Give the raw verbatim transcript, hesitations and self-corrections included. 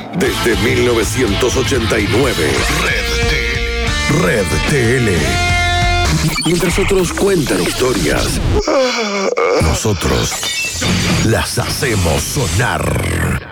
desde mil novecientos ochenta y nueve. Red T L. Red T L. Mientras otros cuentan historias, nosotros las hacemos sonar.